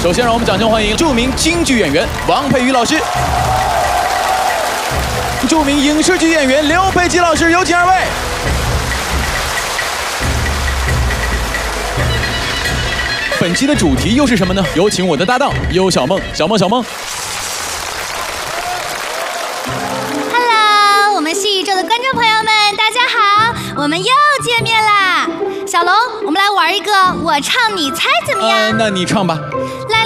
首先，让我们掌声欢迎著名京剧演员王佩瑜老师，著名影视剧演员刘佩琦老师，有请二位。本期的主题又是什么呢？有请我的搭档尤小梦，小梦。 Hello， 我们新宇宙的观众朋友们，大家好，我们又见面啦！小龙，我们来玩一个我唱你猜怎么样？ 那你唱吧。